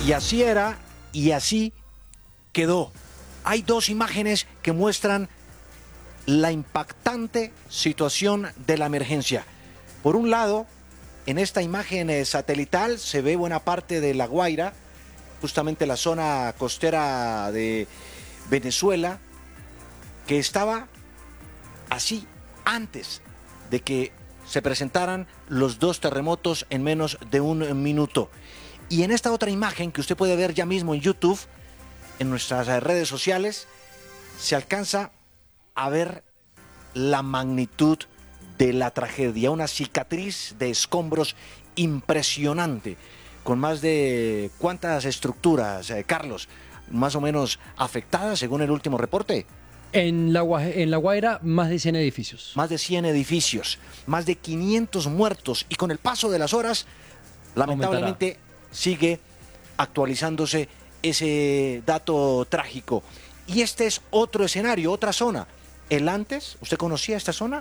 Y así era y así quedó. Hay dos imágenes que muestran la impactante situación de la emergencia. Por un lado, en esta imagen satelital se ve buena parte de La Guaira, justamente la zona costera de Venezuela, que estaba así antes de que se presentaran los dos terremotos en menos de un minuto. Y en esta otra imagen que usted puede ver ya mismo en YouTube, en nuestras redes sociales, se alcanza a ver la magnitud de la tragedia, una cicatriz de escombros impresionante, con más de ¿cuántas estructuras, Carlos, más o menos afectadas según el último reporte? En La Guaira, más de 100 edificios. Más de 100 edificios, más de 500 muertos, y con el paso de las horas, lamentablemente, sigue actualizándose ese dato trágico. Y este es otro escenario, otra zona. ¿El antes? ¿Usted conocía esta zona?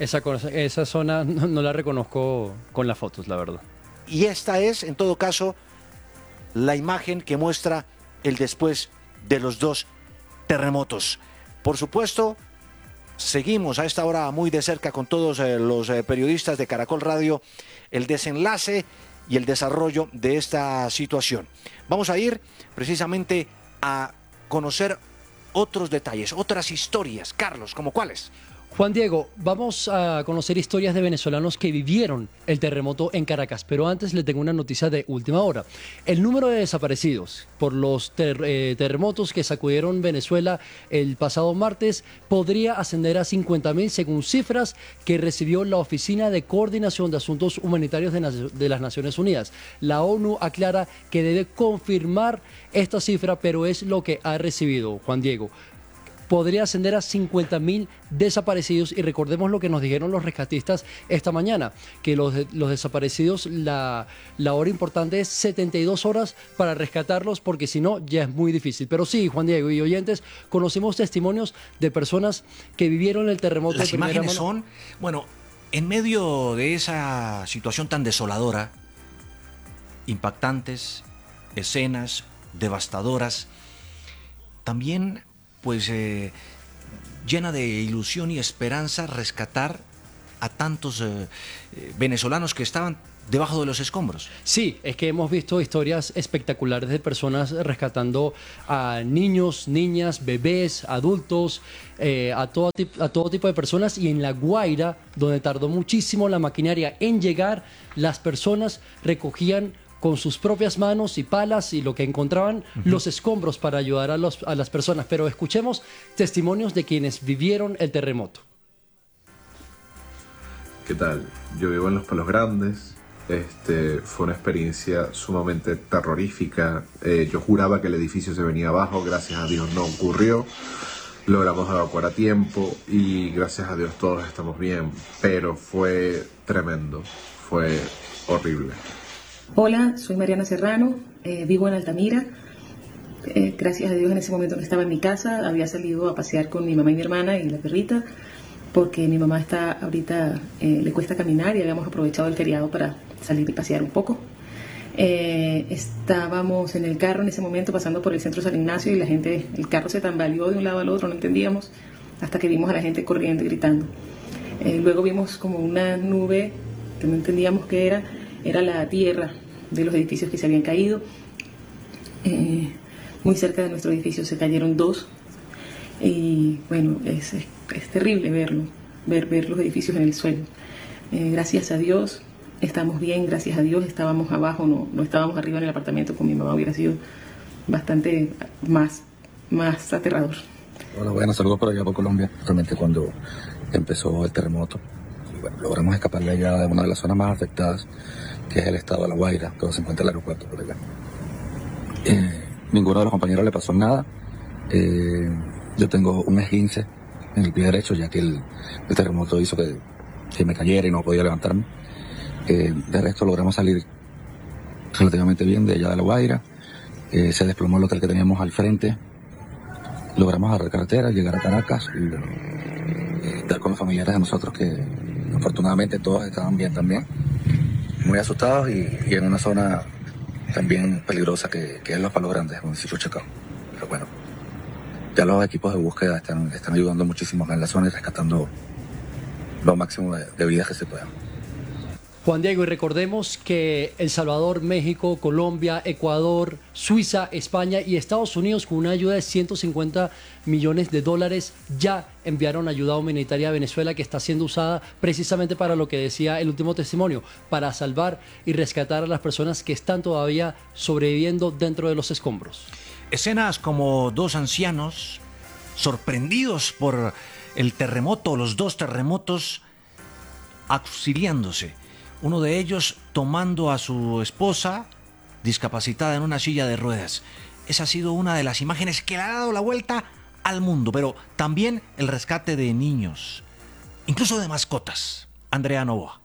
Esa zona no la reconozco con las fotos, la verdad. Y esta es, en todo caso, la imagen que muestra el después de los dos terremotos. Por supuesto, seguimos a esta hora muy de cerca con todos los periodistas de Caracol Radio el desenlace y el desarrollo de esta situación. Vamos a ir precisamente a conocer otros detalles, otras historias. Carlos, ¿como cuáles? Juan Diego, vamos a conocer historias de venezolanos que vivieron el terremoto en Caracas, pero antes le tengo una noticia de última hora. El número de desaparecidos por los terremotos que sacudieron Venezuela el pasado martes podría ascender a 50.000 según cifras que recibió la Oficina de Coordinación de Asuntos Humanitarios de las Naciones Unidas. La ONU aclara que debe confirmar esta cifra, pero es lo que ha recibido, Juan Diego. Podría ascender a 50.000 desaparecidos, y recordemos lo que nos dijeron los rescatistas esta mañana, que los desaparecidos, la hora importante es 72 horas para rescatarlos, porque si no ya es muy difícil. Pero sí, Juan Diego y oyentes, conocimos testimonios de personas que vivieron el terremoto. Las imágenes son, bueno, en medio de esa situación tan desoladora, impactantes, escenas devastadoras, también pues llena de ilusión y esperanza rescatar a tantos venezolanos que estaban debajo de los escombros. Sí, es que hemos visto historias espectaculares de personas rescatando a niños, niñas, bebés, adultos, a todo tipo de personas. Y en La Guaira, donde tardó muchísimo la maquinaria en llegar, las personas recogían con sus propias manos y palas y lo que encontraban, los escombros, para ayudar a las personas. Pero escuchemos testimonios de quienes vivieron el terremoto. ¿Qué tal? Yo vivo en Los Palos Grandes. Fue una experiencia sumamente terrorífica. Yo juraba que el edificio se venía abajo, gracias a Dios no ocurrió. Logramos evacuar a tiempo y gracias a Dios todos estamos bien, pero fue tremendo, fue horrible. Hola, soy Mariana Serrano, vivo en Altamira. Gracias a Dios en ese momento no estaba en mi casa, había salido a pasear con mi mamá y mi hermana y la perrita, porque mi mamá está ahorita, le cuesta caminar, y habíamos aprovechado el feriado para salir y pasear un poco. Estábamos en el carro en ese momento pasando por el centro San Ignacio, y el carro se tambaleó de un lado al otro, no entendíamos, hasta que vimos a la gente corriendo y gritando. Luego vimos como una nube que no entendíamos qué era la tierra de los edificios que se habían caído. Muy cerca de nuestro edificio se cayeron dos, y bueno, es terrible ver los edificios en el suelo. Gracias a Dios estamos bien, gracias a Dios estábamos abajo, no estábamos arriba en el apartamento. Con mi mamá hubiera sido bastante más aterrador. Hola, buenas, saludos por allá por Colombia. Realmente cuando empezó el terremoto, bueno, logramos escapar de allá, de una de las zonas más afectadas, que es el estado de La Guaira, donde se encuentra el aeropuerto por allá. Ninguno de los compañeros le pasó nada. Yo tengo un esguince en el pie derecho, ya que el terremoto hizo que me cayera y no podía levantarme. De resto logramos salir relativamente bien de allá de La Guaira. Se desplomó el hotel que teníamos al frente. Logramos agarrar carretera, llegar a Caracas y estar con los familiares de nosotros, que afortunadamente todos estaban bien también. Muy asustados y en una zona también peligrosa que es Los Palos Grandes, municipio de Chacao. Pero bueno, ya los equipos de búsqueda están ayudando muchísimo en la zona y rescatando lo máximo de vidas que se puedan. Juan Diego, y recordemos que El Salvador, México, Colombia, Ecuador, Suiza, España y Estados Unidos, con una ayuda de 150 millones de dólares, ya enviaron ayuda humanitaria a Venezuela, que está siendo usada precisamente para lo que decía el último testimonio, para salvar y rescatar a las personas que están todavía sobreviviendo dentro de los escombros. Escenas como dos ancianos sorprendidos por el terremoto, los dos terremotos, auxiliándose. Uno de ellos tomando a su esposa discapacitada en una silla de ruedas. Esa ha sido una de las imágenes que le ha dado la vuelta al mundo, pero también el rescate de niños, incluso de mascotas. Andrea Novoa.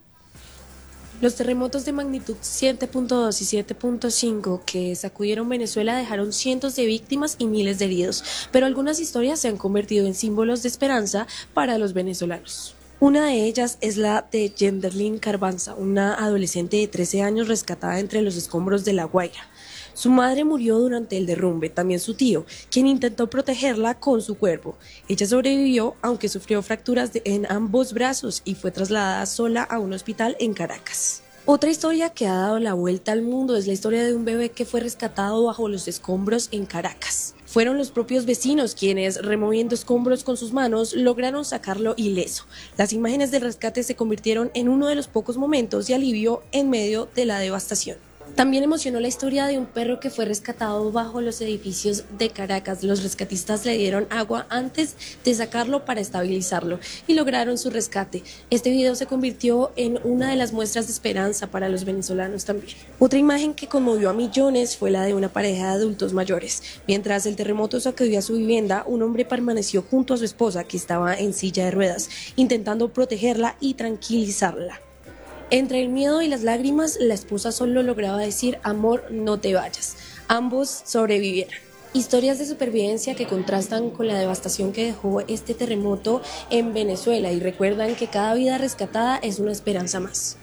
Los terremotos de magnitud 7.2 y 7.5 que sacudieron Venezuela dejaron cientos de víctimas y miles de heridos, pero algunas historias se han convertido en símbolos de esperanza para los venezolanos. Una de ellas es la de Yenderlin Carbanza, una adolescente de 13 años rescatada entre los escombros de La Guaira. Su madre murió durante el derrumbe, también su tío, quien intentó protegerla con su cuerpo. Ella sobrevivió, aunque sufrió fracturas en ambos brazos y fue trasladada sola a un hospital en Caracas. Otra historia que ha dado la vuelta al mundo es la historia de un bebé que fue rescatado bajo los escombros en Caracas. Fueron los propios vecinos quienes, removiendo escombros con sus manos, lograron sacarlo ileso. Las imágenes del rescate se convirtieron en uno de los pocos momentos de alivio en medio de la devastación. También emocionó la historia de un perro que fue rescatado bajo los edificios de Caracas. Los rescatistas le dieron agua antes de sacarlo para estabilizarlo y lograron su rescate. Este video se convirtió en una de las muestras de esperanza para los venezolanos también. Otra imagen que conmovió a millones fue la de una pareja de adultos mayores. Mientras el terremoto sacudió a su vivienda, un hombre permaneció junto a su esposa, que estaba en silla de ruedas, intentando protegerla y tranquilizarla. Entre el miedo y las lágrimas, la esposa solo lograba decir: amor, no te vayas. Ambos sobrevivieron. Historias de supervivencia que contrastan con la devastación que dejó este terremoto en Venezuela y recuerdan que cada vida rescatada es una esperanza más.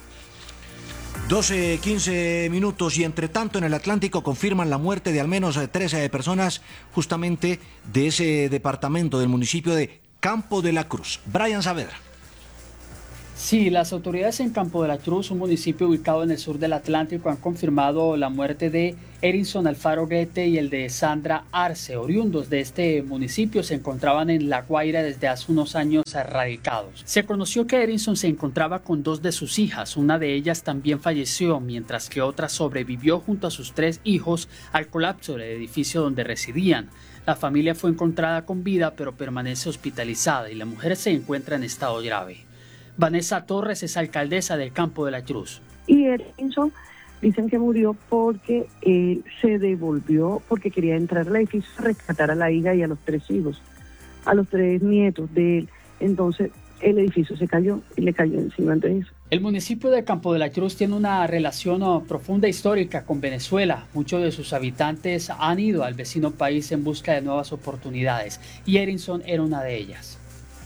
12:15 minutos y entre tanto en el Atlántico confirman la muerte de al menos 13 personas justamente de ese departamento del municipio de Campo de la Cruz. Brian Saavedra. Sí, las autoridades en Campo de la Cruz, un municipio ubicado en el sur del Atlántico, han confirmado la muerte de Erinson Alfaro Guete y el de Sandra Arce. Oriundos de este municipio se encontraban en La Guaira desde hace unos años radicados. Se conoció que Erinson se encontraba con dos de sus hijas. Una de ellas también falleció, mientras que otra sobrevivió junto a sus 3 hijos al colapso del edificio donde residían. La familia fue encontrada con vida, pero permanece hospitalizada y la mujer se encuentra en estado grave. Vanessa Torres es alcaldesa del Campo de la Cruz. Y Erinson dicen que murió porque se devolvió, porque quería entrar al edificio a rescatar a la hija y a los 3 hijos, a los 3 nietos de él. Entonces el edificio se cayó y le cayó encima de eso. El municipio de Campo de la Cruz tiene una relación profunda histórica con Venezuela. Muchos de sus habitantes han ido al vecino país en busca de nuevas oportunidades y Erinson era una de ellas.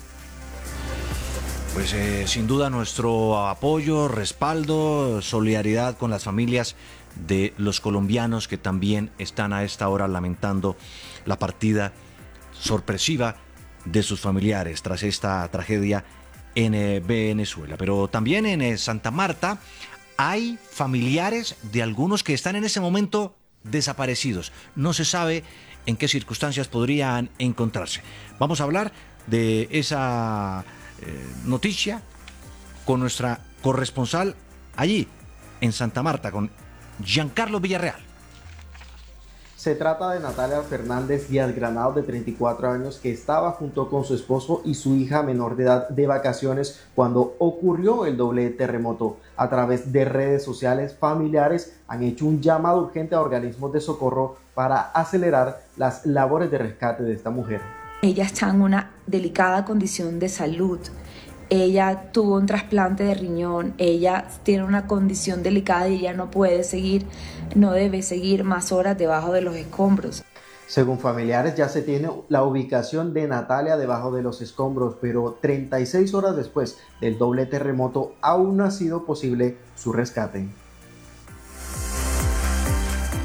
Pues sin duda nuestro apoyo, respaldo, solidaridad con las familias de los colombianos que también están a esta hora lamentando la partida sorpresiva de sus familiares tras esta tragedia en Venezuela. Pero también en Santa Marta hay familiares de algunos que están en ese momento desaparecidos. No se sabe en qué circunstancias podrían encontrarse. Vamos a hablar de esa noticia con nuestra corresponsal allí en Santa Marta, con Giancarlo Villarreal. Se trata de Natalia Fernández Díaz Granado, de 34 años, que estaba junto con su esposo y su hija menor de edad de vacaciones cuando ocurrió el doble terremoto. A través de redes sociales, familiares han hecho un llamado urgente a organismos de socorro para acelerar las labores de rescate de esta mujer. Ella está en una delicada condición de salud. Ella tuvo un trasplante de riñón, ella tiene una condición delicada y ella no puede seguir, no debe seguir más horas debajo de los escombros. Según familiares, ya se tiene la ubicación de Natalia debajo de los escombros, pero 36 horas después del doble terremoto aún no ha sido posible su rescate.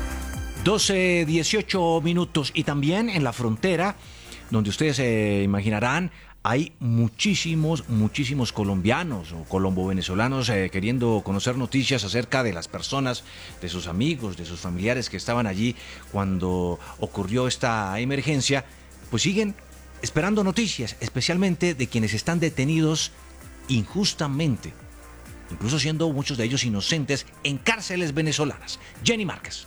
12:18 minutos. Y también en la frontera, donde ustedes se imaginarán, hay muchísimos colombianos o colombo-venezolanos queriendo conocer noticias acerca de las personas, de sus amigos, de sus familiares que estaban allí cuando ocurrió esta emergencia. Pues siguen esperando noticias, especialmente de quienes están detenidos injustamente, incluso siendo muchos de ellos inocentes, en cárceles venezolanas. Jenny Márquez.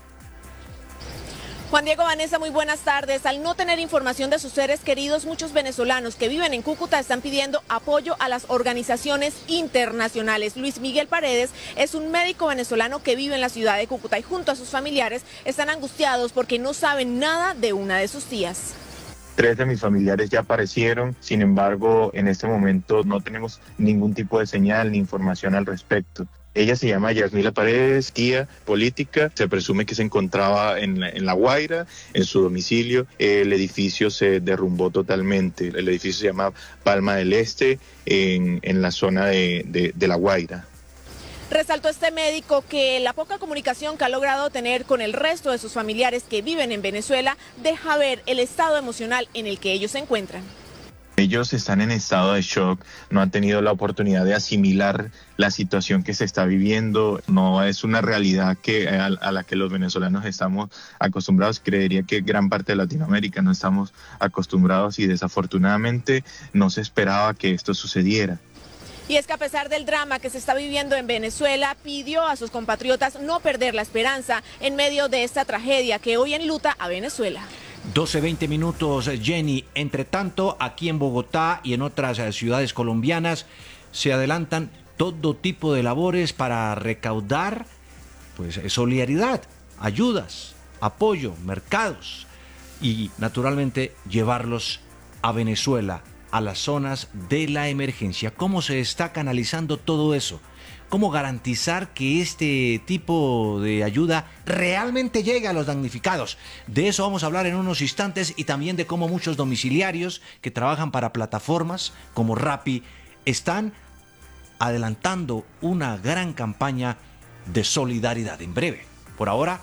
Juan Diego, Vanessa, muy buenas tardes. Al no tener información de sus seres queridos, muchos venezolanos que viven en Cúcuta están pidiendo apoyo a las organizaciones internacionales. Luis Miguel Paredes es un médico venezolano que vive en la ciudad de Cúcuta y junto a sus familiares están angustiados porque no saben nada de una de sus tías. 3 de mis familiares ya aparecieron, sin embargo, en este momento no tenemos ningún tipo de señal ni información al respecto. Ella se llama Yasmila Paredes, tía política. Se presume que se encontraba en La Guaira, en su domicilio. El edificio se derrumbó totalmente. El edificio se llama Palma del Este, en la zona de La Guaira. Resaltó este médico que la poca comunicación que ha logrado tener con el resto de sus familiares que viven en Venezuela deja ver el estado emocional en el que ellos se encuentran. Ellos están en estado de shock, no han tenido la oportunidad de asimilar la situación que se está viviendo. No es una realidad a la que los venezolanos estamos acostumbrados. Creería que gran parte de Latinoamérica no estamos acostumbrados y desafortunadamente no se esperaba que esto sucediera. Y es que a pesar del drama que se está viviendo en Venezuela, pidió a sus compatriotas no perder la esperanza en medio de esta tragedia que hoy enluta a Venezuela. 12:20 minutos, Jenny. Entre tanto, aquí en Bogotá y en otras ciudades colombianas se adelantan todo tipo de labores para recaudar pues solidaridad, ayudas, apoyo, mercados y naturalmente llevarlos a Venezuela, a las zonas de la emergencia. ¿Cómo se está canalizando todo eso? ¿Cómo garantizar que este tipo de ayuda realmente llegue a los damnificados? De eso vamos a hablar en unos instantes y también de cómo muchos domiciliarios que trabajan para plataformas como Rappi están adelantando una gran campaña de solidaridad en breve. Por ahora,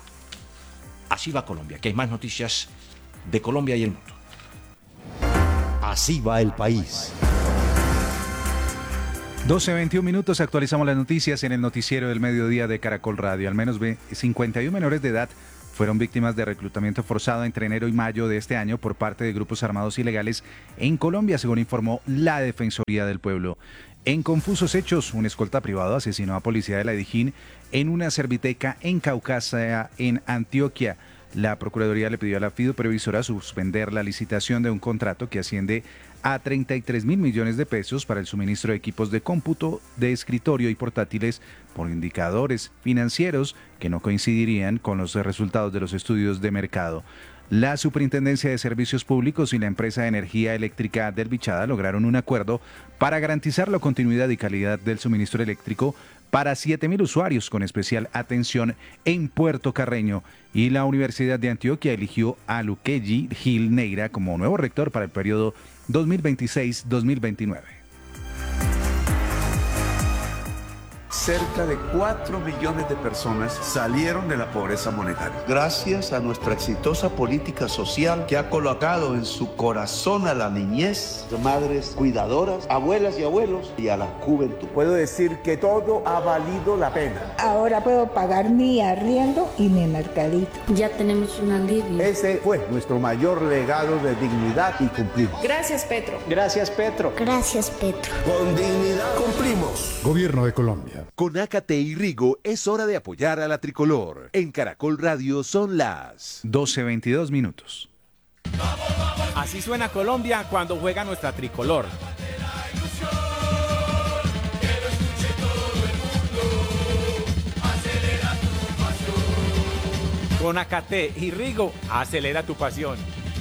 así va Colombia, que hay más noticias de Colombia y el mundo. Así va el país. 12:21 minutos, actualizamos las noticias en el noticiero del mediodía de Caracol Radio. Al menos 51 menores de edad fueron víctimas de reclutamiento forzado entre enero y mayo de este año por parte de grupos armados ilegales en Colombia, según informó la Defensoría del Pueblo. En confusos hechos, un escolta privado asesinó a policía de la Dijín en una serviteca en Caucasia, en Antioquia. La Procuraduría le pidió a la Fiduprevisora suspender la licitación de un contrato que asciende a 33.000 millones de pesos para el suministro de equipos de cómputo, de escritorio y portátiles por indicadores financieros que no coincidirían con los resultados de los estudios de mercado. La Superintendencia de Servicios Públicos y la empresa de energía eléctrica del Bichada lograron un acuerdo para garantizar la continuidad y calidad del suministro eléctrico para 7.000 usuarios, con especial atención en Puerto Carreño. Y la Universidad de Antioquia eligió a Luquelli Gil Neira como nuevo rector para el periodo 2026-2029. Cerca de 4 millones de personas salieron de la pobreza monetaria, gracias a nuestra exitosa política social que ha colocado en su corazón a la niñez, madres cuidadoras, abuelas y abuelos y a la juventud. Puedo decir que todo ha valido la pena. Ahora puedo pagar mi arriendo y mi mercadito. Ya tenemos un alivio. Ese fue nuestro mayor legado de dignidad y cumplimos. Gracias, Petro. Gracias, Petro. Gracias, Petro. Con dignidad cumplimos. Gobierno de Colombia. Con Ácate y Rigo es hora de apoyar a la tricolor. En Caracol Radio son las 12:22 minutos. Así suena Colombia cuando juega nuestra tricolor. Con Ácate y Rigo, acelera tu pasión.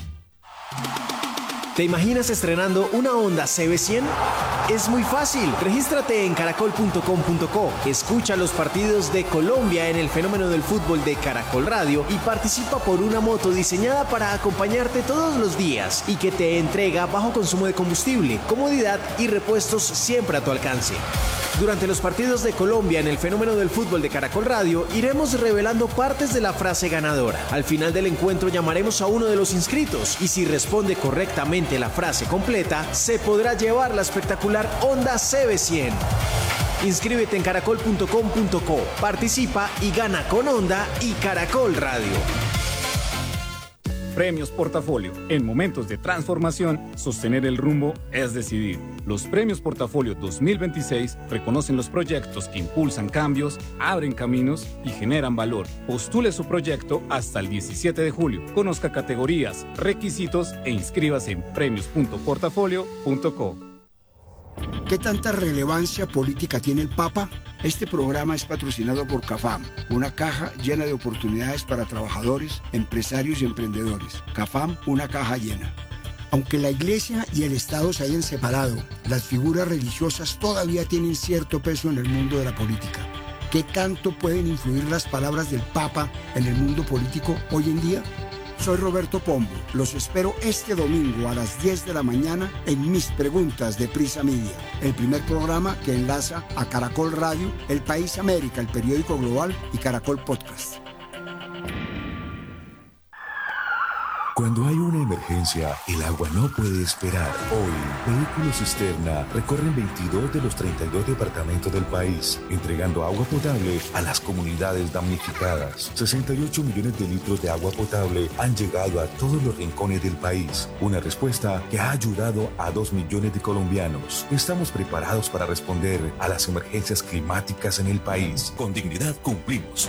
¿Te imaginas estrenando una Honda CB100? Es muy fácil. Regístrate en caracol.com.co. Escucha los partidos de Colombia en el fenómeno del fútbol de Caracol Radio y participa por una moto diseñada para acompañarte todos los días y que te entrega bajo consumo de combustible, comodidad y repuestos siempre a tu alcance. Durante los partidos de Colombia en el Fenómeno del Fútbol de Caracol Radio, iremos revelando partes de la frase ganadora. Al final del encuentro llamaremos a uno de los inscritos y si responde correctamente la frase completa, se podrá llevar la espectacular Honda CB100. Inscríbete en caracol.com.co, participa y gana con Honda y Caracol Radio. Premios Portafolio. En momentos de transformación, sostener el rumbo es decidir. Los Premios Portafolio 2026 reconocen los proyectos que impulsan cambios, abren caminos y generan valor. Postule su proyecto hasta el 17 de julio. Conozca categorías, requisitos e inscríbase en premios.portafolio.co. ¿Qué tanta relevancia política tiene el Papa? Este programa es patrocinado por CAFAM, una caja llena de oportunidades para trabajadores, empresarios y emprendedores. CAFAM, una caja llena. Aunque la Iglesia y el Estado se hayan separado, las figuras religiosas todavía tienen cierto peso en el mundo de la política. ¿Qué tanto pueden influir las palabras del Papa en el mundo político hoy en día? Soy Roberto Pombo. Los espero este domingo a las 10 de la mañana en Mis Preguntas de Prisa Media, el primer programa que enlaza a Caracol Radio, El País América, el periódico global y Caracol Podcast. Cuando hay una emergencia, el agua no puede esperar. Hoy, Vehículos Cisterna recorren 22 de los 32 departamentos del país, entregando agua potable a las comunidades damnificadas. 68 millones de litros de agua potable han llegado a todos los rincones del país. Una respuesta que ha ayudado a 2 millones de colombianos. Estamos preparados para responder a las emergencias climáticas en el país. Con dignidad cumplimos.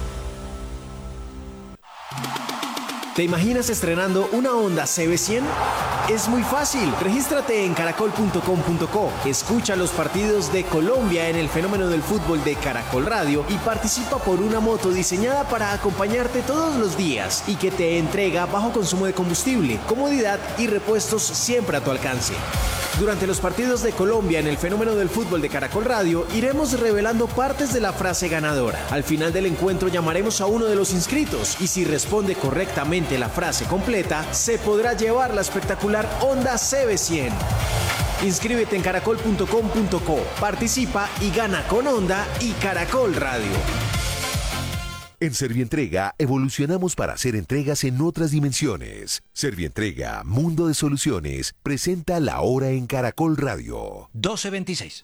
¿Te imaginas estrenando una Honda CB100? Es muy fácil. Regístrate en caracol.com.co. Escucha los partidos de Colombia en el Fenómeno del Fútbol de Caracol Radio y participa por una moto diseñada para acompañarte todos los días y que te entrega bajo consumo de combustible, comodidad y repuestos siempre a tu alcance. Durante los partidos de Colombia en el Fenómeno del Fútbol de Caracol Radio, iremos revelando partes de la frase ganadora. Al final del encuentro llamaremos a uno de los inscritos y si responde correctamente la frase completa, se podrá llevar la espectacular Honda CB100. Inscríbete en caracol.com.co, participa y gana con Honda y Caracol Radio. En Servientrega evolucionamos para hacer entregas en otras dimensiones. Servientrega, Mundo de Soluciones, presenta La Hora en Caracol Radio. 12:26.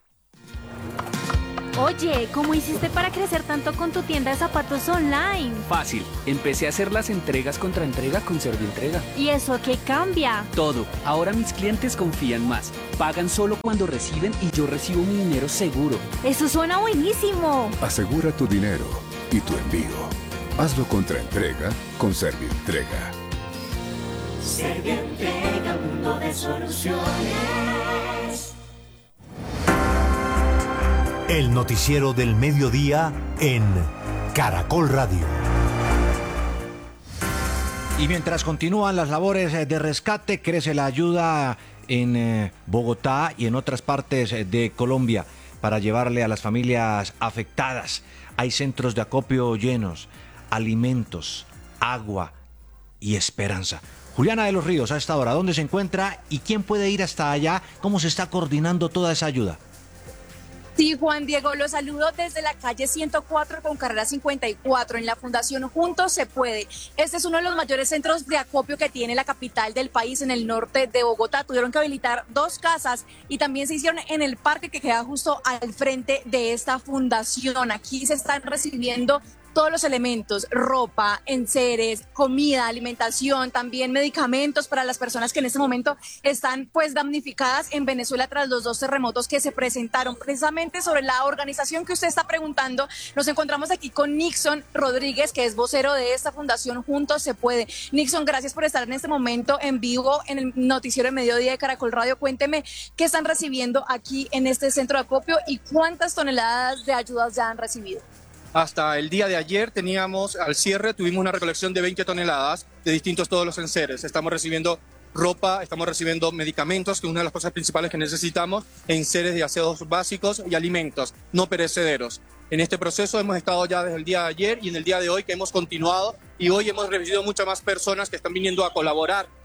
Oye, ¿cómo hiciste para crecer tanto con tu tienda de zapatos online? Fácil, empecé a hacer las entregas contra entrega con Servientrega. ¿Y eso qué cambia? Todo, ahora mis clientes confían más. Pagan solo cuando reciben y yo recibo mi dinero seguro. ¡Eso suena buenísimo! Asegura tu dinero y tu envío. Hazlo contra entrega con Servientrega. Servientrega, mundo de soluciones. El noticiero del mediodía en Caracol Radio. Y mientras continúan las labores de rescate, crece la ayuda en Bogotá y en otras partes de Colombia para llevarle a las familias afectadas. Hay centros de acopio llenos, alimentos, agua y esperanza. Juliana de los Ríos, a esta hora, ¿dónde se encuentra y quién puede ir hasta allá? ¿Cómo se está coordinando toda esa ayuda? Sí, Juan Diego, los saludo desde la calle 104 con carrera 54 en la Fundación Juntos Se Puede. Este es uno de los mayores centros de acopio que tiene la capital del país en el norte de Bogotá. Tuvieron que habilitar 2 casas y también se hicieron en el parque que queda justo al frente de esta fundación. Aquí se están recibiendo todos los elementos, ropa, enseres, comida, alimentación, también medicamentos para las personas que en este momento están pues damnificadas en Venezuela tras los 2 terremotos que se presentaron. Precisamente sobre la organización que usted está preguntando, nos encontramos aquí con Nixon Rodríguez, que es vocero de esta fundación Juntos Se Puede. Nixon, gracias por estar en este momento en vivo en el noticiero de mediodía de Caracol Radio. Cuénteme qué están recibiendo aquí en este centro de acopio y cuántas toneladas de ayudas ya han recibido. Hasta el día de ayer al cierre tuvimos una recolección de 20 toneladas de distintos todos los enseres. Estamos recibiendo ropa, estamos recibiendo medicamentos, que es una de las cosas principales que necesitamos, enseres de aseos básicos y alimentos no perecederos. En este proceso hemos estado ya desde el día de ayer y en el día de hoy que hemos continuado y hoy hemos recibido muchas más personas que están viniendo a colaborar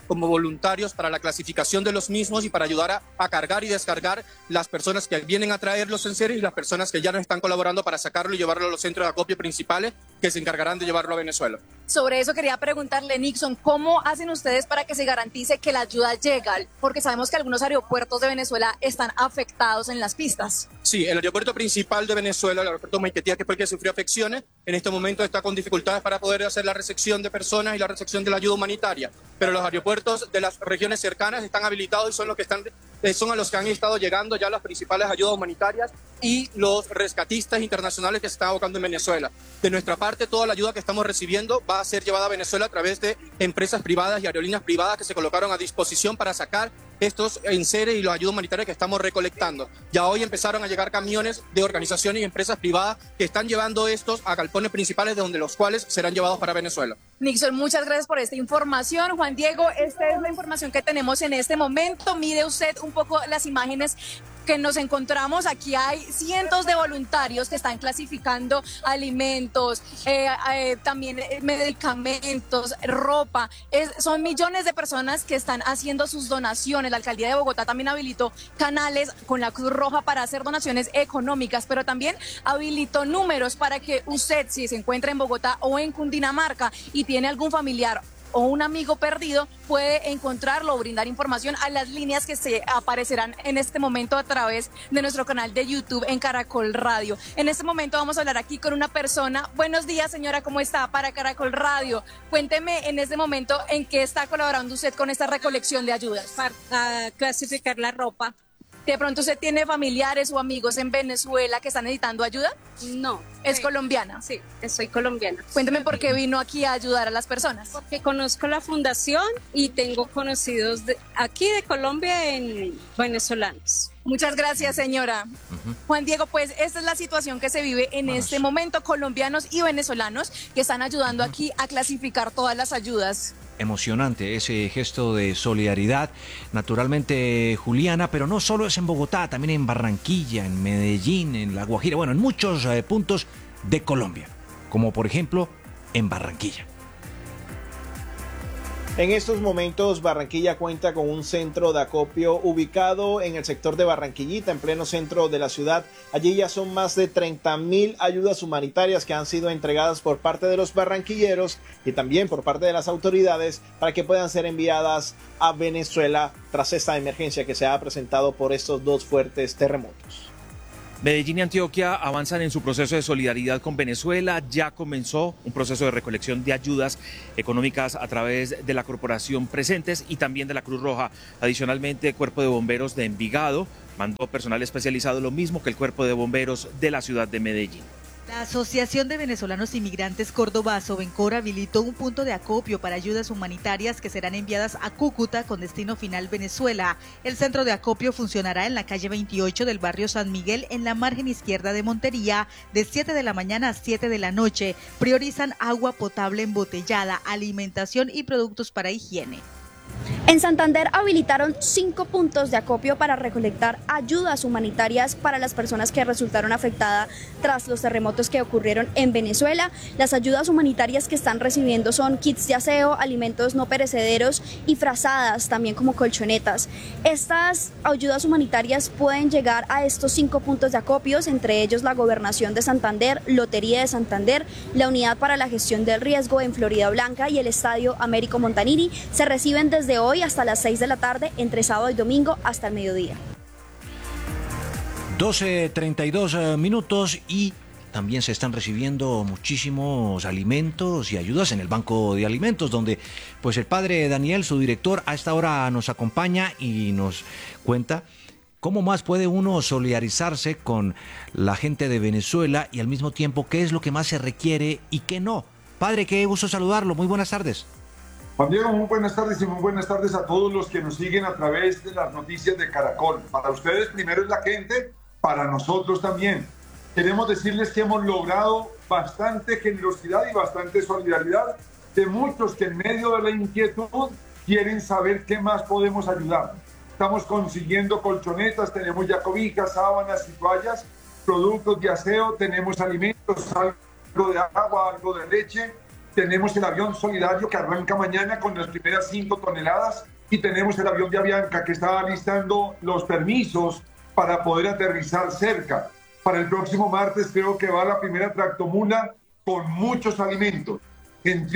como voluntarios para la clasificación de los mismos y para ayudar a cargar y descargar las personas que vienen a traer los enseres y las personas que ya nos están colaborando para sacarlo y llevarlo a los centros de acopio principales que se encargarán de llevarlo a Venezuela. Sobre eso quería preguntarle, Nixon, ¿cómo hacen ustedes para que se garantice que la ayuda llega? Porque sabemos que algunos aeropuertos de Venezuela están afectados en las pistas. Sí, el aeropuerto principal de Venezuela, el aeropuerto Maiquetía, que fue el que sufrió afecciones, en este momento está con dificultades para poder hacer la recepción de personas y la recepción de la ayuda humanitaria. Pero los aeropuertos de las regiones cercanas están habilitados y son a los que han estado llegando ya las principales ayudas humanitarias y los rescatistas internacionales que se están abocando en Venezuela. De nuestra parte, toda la ayuda que estamos recibiendo va a ser llevada a Venezuela a través de empresas privadas y aerolíneas privadas que se colocaron a disposición para sacar estos enseres y la ayuda humanitaria que estamos recolectando. Ya hoy empezaron a llegar camiones de organizaciones y empresas privadas que están llevando estos a galpones principales de donde los cuales serán llevados para Venezuela. Nixon, muchas gracias por esta información. Juan Diego, esta es la información que tenemos en este momento. Mire usted un poco las imágenes que nos encontramos. Aquí hay cientos de voluntarios que están clasificando alimentos, también medicamentos, ropa. Son millones de personas que están haciendo sus donaciones. La alcaldía de Bogotá también habilitó canales con la Cruz Roja para hacer donaciones económicas, pero también habilitó números para que usted, si se encuentra en Bogotá o en Cundinamarca y tiene algún familiar o un amigo perdido, puede encontrarlo o brindar información a las líneas que se aparecerán en este momento a través de nuestro canal de YouTube en Caracol Radio. En este momento vamos a hablar aquí con una persona. Buenos días, señora, ¿cómo está? Para Caracol Radio. Cuénteme en este momento en qué está colaborando usted con esta recolección de ayudas. Para clasificar la ropa. ¿De pronto usted tiene familiares o amigos en Venezuela que están necesitando ayuda? No. ¿Es colombiana? Sí, soy colombiana. Cuénteme por qué vino aquí a ayudar a las personas. Porque conozco la fundación y tengo conocidos aquí de Colombia en venezolanos. Muchas gracias, señora. Juan Diego, pues esta es la situación que se vive en este momento. Colombianos y venezolanos que están ayudando aquí a clasificar todas las ayudas. Emocionante ese gesto de solidaridad, naturalmente, Juliana, pero no solo es en Bogotá, también en Barranquilla, en Medellín, en La Guajira, bueno, en muchos puntos de Colombia, como por ejemplo en Barranquilla. En estos momentos Barranquilla cuenta con un centro de acopio ubicado en el sector de Barranquillita, en pleno centro de la ciudad. Allí ya son más de 30.000 ayudas humanitarias que han sido entregadas por parte de los barranquilleros y también por parte de las autoridades para que puedan ser enviadas a Venezuela tras esta emergencia que se ha presentado por estos dos fuertes terremotos. Medellín y Antioquia avanzan en su proceso de solidaridad con Venezuela. Ya comenzó un proceso de recolección de ayudas económicas a través de la corporación Presentes y también de la Cruz Roja. Adicionalmente, el Cuerpo de Bomberos de Envigado mandó personal especializado, lo mismo que el Cuerpo de Bomberos de la ciudad de Medellín. La Asociación de Venezolanos Inmigrantes Córdoba, Sovencor, habilitó un punto de acopio para ayudas humanitarias que serán enviadas a Cúcuta con destino final Venezuela. El centro de acopio funcionará en la calle 28 del barrio San Miguel, en la margen izquierda de Montería, de 7 de la mañana a 7 de la noche. Priorizan agua potable embotellada, alimentación y productos para higiene. En Santander habilitaron 5 puntos de acopio para recolectar ayudas humanitarias para las personas que resultaron afectadas tras los terremotos que ocurrieron en Venezuela. Las ayudas humanitarias que están recibiendo son kits de aseo, alimentos no perecederos y frazadas, también como colchonetas. Estas ayudas humanitarias pueden llegar a estos 5 puntos de acopios, entre ellos la Gobernación de Santander, Lotería de Santander, la Unidad para la Gestión del Riesgo en Florida Blanca y el Estadio Américo Montanini. Se reciben desde hoy hasta las 6 de la tarde, entre sábado y domingo hasta el mediodía. 12:32 minutos y también se están recibiendo muchísimos alimentos y ayudas en el Banco de Alimentos, donde pues el padre Daniel, su director, a esta hora nos acompaña y nos cuenta cómo más puede uno solidarizarse con la gente de Venezuela y al mismo tiempo qué es lo que más se requiere y qué no. Padre, qué gusto saludarlo. Muy buenas tardes. Juan Diego, muy buenas tardes y muy buenas tardes a todos los que nos siguen a través de las noticias de Caracol. Para ustedes primero es la gente, para nosotros también. Queremos decirles que hemos logrado bastante generosidad y bastante solidaridad de muchos que en medio de la inquietud quieren saber qué más podemos ayudar. Estamos consiguiendo colchonetas, tenemos ya cobijas, sábanas y toallas, productos de aseo, tenemos alimentos, algo de agua, algo de leche. tenemos el avión solidario que arranca mañana con las primeras 5 toneladas y tenemos el avión de Avianca que está listando los permisos para poder aterrizar cerca. Para el próximo martes creo que va la primera tractomula con muchos alimentos. En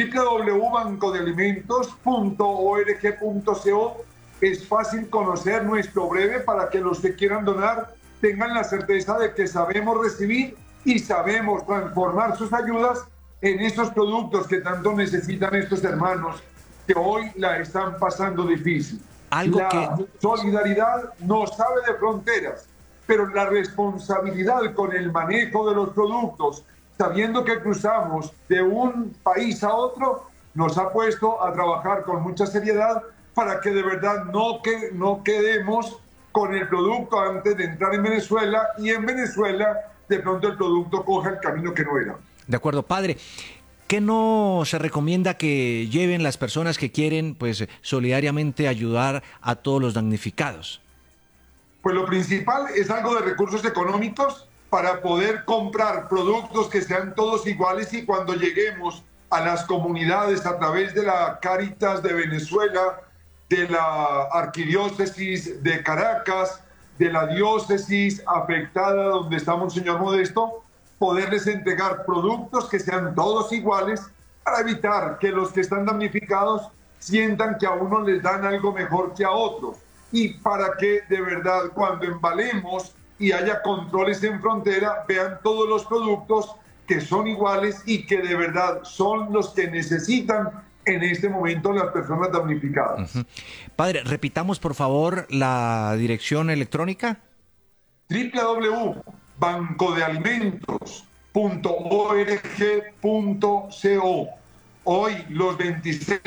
www.bancodealimentos.org.co es fácil conocer nuestro breve para que los que quieran donar tengan la certeza de que sabemos recibir y sabemos transformar sus ayudas en esos productos que tanto necesitan estos hermanos que hoy la están pasando difícil. La solidaridad no sabe de fronteras, pero la responsabilidad con el manejo de los productos, sabiendo que cruzamos de un país a otro, nos ha puesto a trabajar con mucha seriedad para que de verdad no quedemos con el producto antes de entrar en Venezuela y en Venezuela de pronto el producto coja el camino que no era. De acuerdo, padre. ¿Qué no se recomienda que lleven las personas que quieren, pues, solidariamente ayudar a todos los damnificados? Pues lo principal es algo de recursos económicos para poder comprar productos que sean todos iguales y cuando lleguemos a las comunidades a través de la Cáritas de Venezuela, de la Arquidiócesis de Caracas, de la diócesis afectada donde está Monseñor Modesto, poderles entregar productos que sean todos iguales para evitar que los que están damnificados sientan que a uno les dan algo mejor que a otros y para que de verdad cuando embalemos y haya controles en frontera vean todos los productos que son iguales y que de verdad son los que necesitan en este momento las personas damnificadas. Padre, repitamos por favor la dirección electrónica. www.bancodealimentos.org.co. Hoy los 26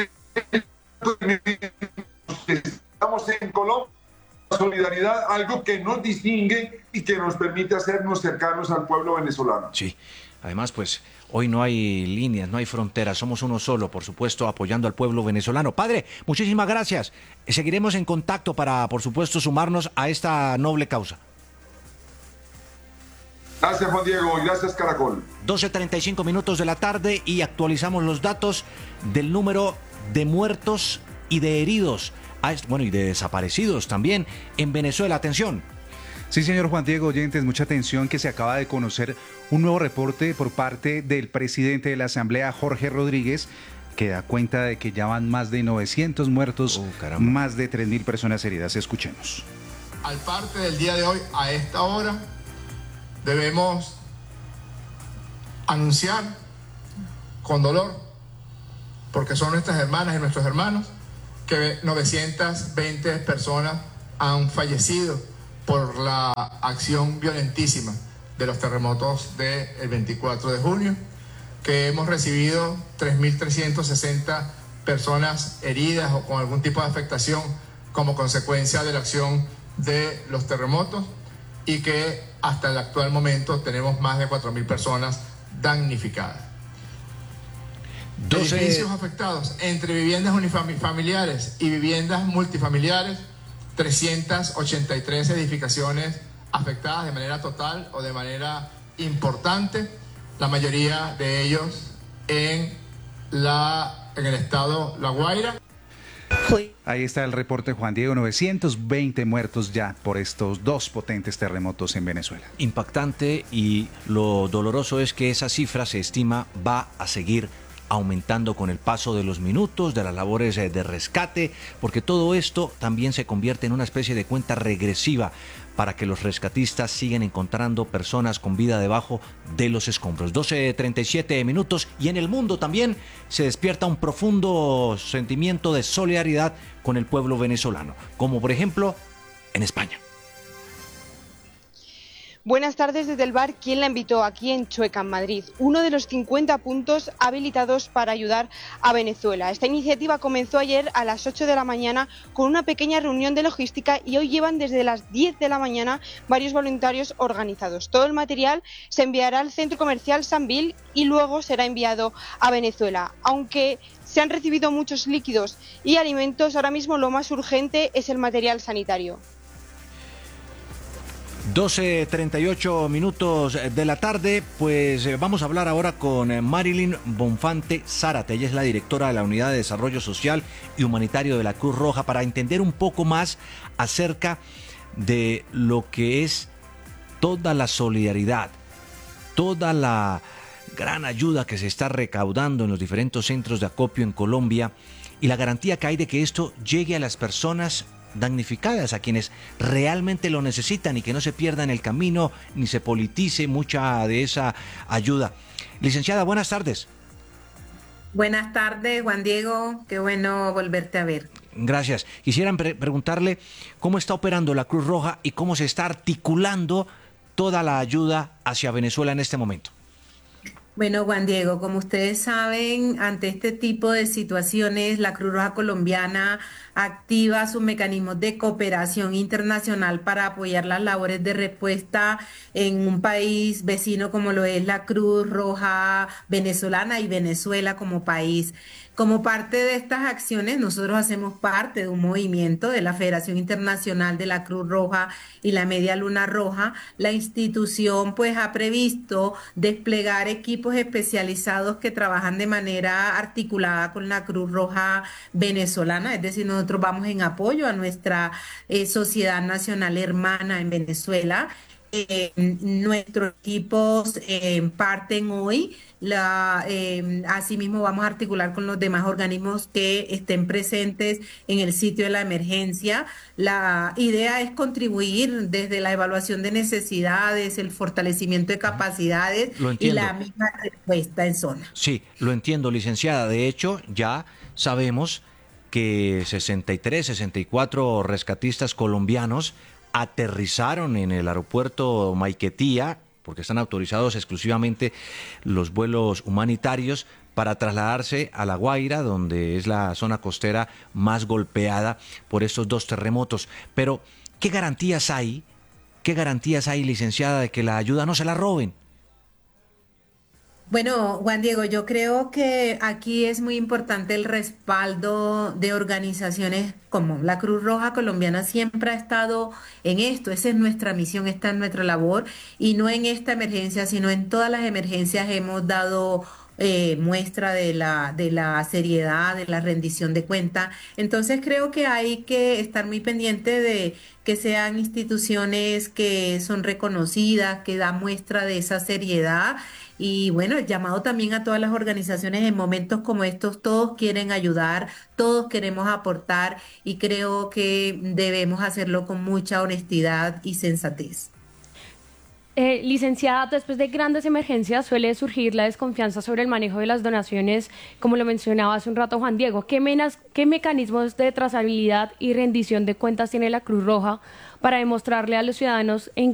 estamos en Colombia, solidaridad, algo que nos distingue y que nos permite hacernos cercanos al pueblo venezolano. Sí, además pues hoy no hay líneas, no hay fronteras, somos uno solo, por supuesto, apoyando al pueblo venezolano. Padre, muchísimas gracias. Seguiremos en contacto para, por supuesto, sumarnos a esta noble causa. Gracias, Juan Diego, y gracias, Caracol. 12:35 minutos de la tarde y actualizamos los datos del número de muertos y de heridos, bueno, y de desaparecidos también en Venezuela. Atención. Sí, señor Juan Diego, oyentes, mucha atención que se acaba de conocer un nuevo reporte por parte del presidente de la Asamblea, Jorge Rodríguez, que da cuenta de que ya van más de 900 muertos, más de 3.000 personas heridas. Escuchemos. Al parte del día de hoy, a esta hora, debemos anunciar con dolor, porque son nuestras hermanas y nuestros hermanos, que 920 personas han fallecido por la acción violentísima de los terremotos del 24 de junio, que hemos recibido 3.360 personas heridas o con algún tipo de afectación como consecuencia de la acción de los terremotos y que hasta el actual momento tenemos más de 4.000 personas damnificadas. Edificios afectados entre viviendas unifamiliares y viviendas multifamiliares, 383 edificaciones afectadas de manera total o de manera importante, la mayoría de ellos en el estado La Guaira. Ahí está el reporte, Juan Diego, 920 muertos ya por estos dos potentes terremotos en Venezuela. Impactante, y lo doloroso es que esa cifra se estima va a seguir aumentando con el paso de los minutos, de las labores de rescate, porque todo esto también se convierte en una especie de cuenta regresiva para que los rescatistas sigan encontrando personas con vida debajo de los escombros. 12:37 minutos, y en el mundo también se despierta un profundo sentimiento de solidaridad con el pueblo venezolano, como por ejemplo en España. Buenas tardes desde el bar ¿Quién la invitó? Aquí en Chueca, en Madrid, uno de los 50 puntos habilitados para ayudar a Venezuela. Esta iniciativa comenzó ayer a las 8 de la mañana con una pequeña reunión de logística y hoy llevan desde las 10 de la mañana varios voluntarios organizados. Todo el material se enviará al centro comercial Sanvil y luego será enviado a Venezuela. Aunque se han recibido muchos líquidos y alimentos, ahora mismo lo más urgente es el material sanitario. 12:38 minutos de la tarde, pues vamos a hablar ahora con Marilyn Bonfante Zárate. Ella es la directora de la Unidad de Desarrollo Social y Humanitario de la Cruz Roja, para entender un poco más acerca de lo que es toda la solidaridad, toda la gran ayuda que se está recaudando en los diferentes centros de acopio en Colombia y la garantía que hay de que esto llegue a las personas damnificadas, a quienes realmente lo necesitan, y que no se pierda en el camino ni se politice mucha de esa ayuda. Licenciada, buenas tardes. Buenas tardes, Juan Diego, qué bueno volverte a ver. Gracias. Quisiera preguntarle cómo está operando la Cruz Roja y cómo se está articulando toda la ayuda hacia Venezuela en este momento. Bueno, Juan Diego, como ustedes saben, ante este tipo de situaciones, la Cruz Roja Colombiana activa sus mecanismos de cooperación internacional para apoyar las labores de respuesta en un país vecino como lo es la Cruz Roja venezolana y Venezuela como país. Como parte de estas acciones, nosotros hacemos parte de un movimiento de la Federación Internacional de la Cruz Roja y la Media Luna Roja. La institución pues ha previsto desplegar equipos especializados que trabajan de manera articulada con la Cruz Roja venezolana, es decir, nosotros vamos en apoyo a nuestra sociedad nacional hermana en Venezuela. Nuestros equipos parten hoy. Asimismo vamos a articular con los demás organismos que estén presentes en el sitio de la emergencia. La idea es contribuir desde la evaluación de necesidades, el fortalecimiento de capacidades y la misma respuesta en zona. Sí, lo entiendo, licenciada. De hecho, ya sabemos que 64 rescatistas colombianos aterrizaron en el aeropuerto Maiquetía, porque están autorizados exclusivamente los vuelos humanitarios, para trasladarse a La Guaira, donde es la zona costera más golpeada por estos dos terremotos. Pero, ¿qué garantías hay, licenciada, de que la ayuda no se la roben? Bueno, Juan Diego, yo creo que aquí es muy importante el respaldo de organizaciones como la Cruz Roja Colombiana. Siempre ha estado en esto, esa es nuestra misión, esta es nuestra labor, y no en esta emergencia, sino en todas las emergencias hemos dado muestra de la seriedad, de la rendición de cuenta. Entonces creo que hay que estar muy pendiente de que sean instituciones que son reconocidas, que dan muestra de esa seriedad. Y bueno, el llamado también a todas las organizaciones en momentos como estos. Todos quieren ayudar, todos queremos aportar, y creo que debemos hacerlo con mucha honestidad y sensatez. Licenciada, después de grandes emergencias suele surgir la desconfianza sobre el manejo de las donaciones, como lo mencionaba hace un rato Juan Diego. ¿Qué mecanismos de trazabilidad y rendición de cuentas tiene la Cruz Roja para demostrarle a los ciudadanos en